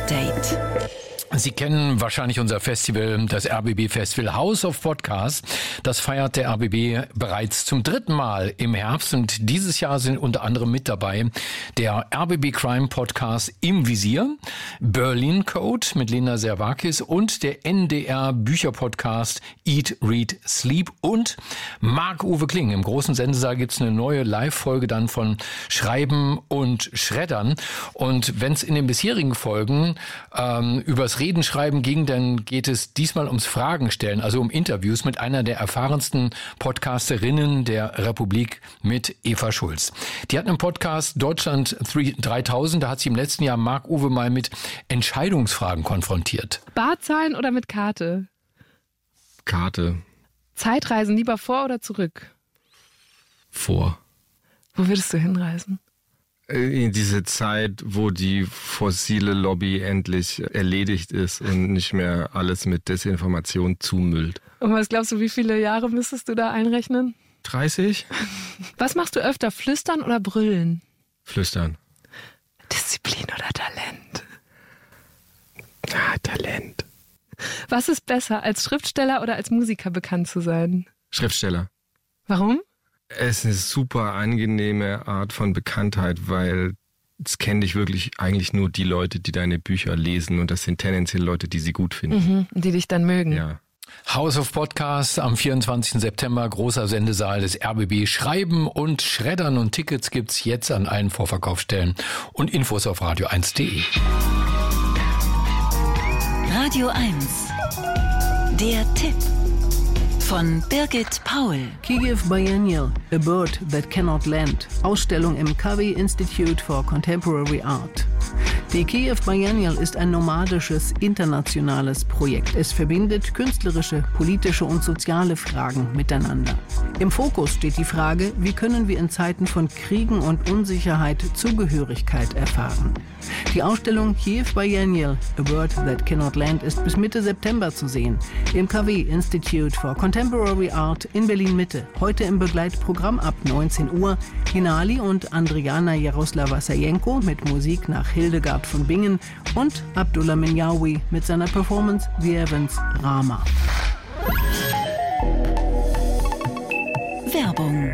Update. Sie kennen wahrscheinlich unser Festival, das RBB-Festival House of Podcasts. Das feiert der RBB bereits zum 3. Mal im Herbst. Und dieses Jahr sind unter anderem mit dabei der RBB Crime Podcast Im Visier, Berlin Code mit Linda Servakis und der NDR Bücher-Podcast Eat, Read, Sleep und Marc-Uwe Kling. Im großen Sendesaal gibt's eine neue Live-Folge dann von Schreiben und Schreddern. Und wenn es in den bisherigen Folgen übers Reden schreiben ging, dann geht es diesmal ums Fragen stellen, also um Interviews mit einer der erfahrensten Podcasterinnen der Republik, mit Eva Schulz. Die hat einen Podcast Deutschland 3000, da hat sie im letzten Jahr Marc-Uwe mal mit Entscheidungsfragen konfrontiert. Barzahlen oder mit Karte? Karte. Zeitreisen lieber vor oder zurück? Vor. Wo würdest du hinreisen? In diese Zeit, wo die fossile Lobby endlich erledigt ist und nicht mehr alles mit Desinformation zumüllt. Und was glaubst du, wie viele Jahre müsstest du da einrechnen? 30? Was machst du öfter, flüstern oder brüllen? Flüstern. Disziplin oder Talent? Talent. Was ist besser, als Schriftsteller oder als Musiker bekannt zu sein? Schriftsteller. Warum? Es ist eine super angenehme Art von Bekanntheit, weil es kennen dich wirklich eigentlich nur die Leute, die deine Bücher lesen, und das sind tendenziell Leute, die sie gut finden. Die dich dann mögen. Ja. House of Podcasts am 24. September, großer Sendesaal des RBB. Schreiben und Schreddern und Tickets gibt's jetzt an allen Vorverkaufsstellen und Infos auf radio1.de. Radio 1. Der Tipp. Von Birgit Paul. Kyiv Biennial, A Bird That Cannot Land. Ausstellung im Covey Institute for Contemporary Art. Die Kyiv Biennial ist ein nomadisches, internationales Projekt. Es verbindet künstlerische, politische und soziale Fragen miteinander. Im Fokus steht die Frage, wie können wir in Zeiten von Kriegen und Unsicherheit Zugehörigkeit erfahren. Die Ausstellung Kyiv Biennial, A Bird That Cannot Land ist bis Mitte September zu sehen. Im Covey Institute for Contemporary Art in Berlin-Mitte. Heute im Begleitprogramm ab 19 Uhr Hinali und Andriana Jaroslava-Sajenko mit Musik nach Hildegard von Bingen und Abdullah Minyawi mit seiner Performance The Evans Rama. Werbung.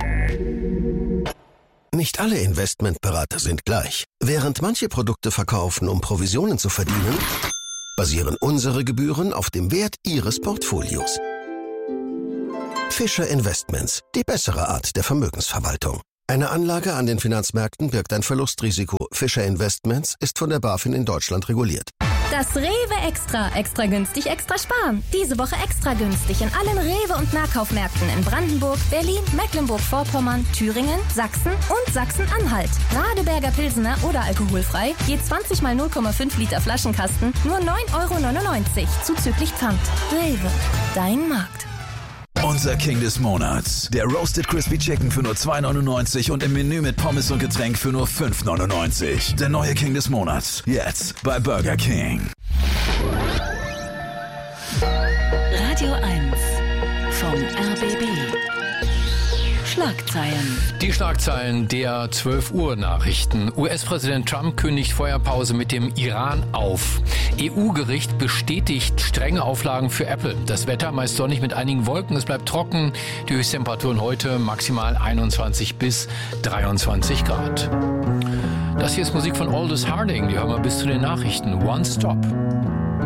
Nicht alle Investmentberater sind gleich. Während manche Produkte verkaufen, um Provisionen zu verdienen, basieren unsere Gebühren auf dem Wert Ihres Portfolios. Fischer Investments, die bessere Art der Vermögensverwaltung. Eine Anlage an den Finanzmärkten birgt ein Verlustrisiko. Fischer Investments ist von der BaFin in Deutschland reguliert. Das Rewe Extra. Extra günstig, extra sparen. Diese Woche extra günstig in allen Rewe- und Nahkaufmärkten in Brandenburg, Berlin, Mecklenburg-Vorpommern, Thüringen, Sachsen und Sachsen-Anhalt. Radeberger Pilsener oder alkoholfrei, je 20 mal 0,5 Liter Flaschenkasten, nur 9,99 € zuzüglich Pfand. Rewe, dein Markt. Unser King des Monats. Der Roasted Crispy Chicken für nur 2,99 € und im Menü mit Pommes und Getränk für nur 5,99 €. Der neue King des Monats. Jetzt bei Burger King. Radio 1. Vom RBB. Schlagzeilen. Die Schlagzeilen der 12 Uhr Nachrichten. US-Präsident Trump kündigt Feuerpause mit dem Iran auf. EU-Gericht bestätigt strenge Auflagen für Apple. Das Wetter meist sonnig mit einigen Wolken. Es bleibt trocken. Die Höchsttemperaturen heute maximal 21 bis 23 Grad. Das hier ist Musik von Aldous Harding. Die hören wir bis zu den Nachrichten. One Stop.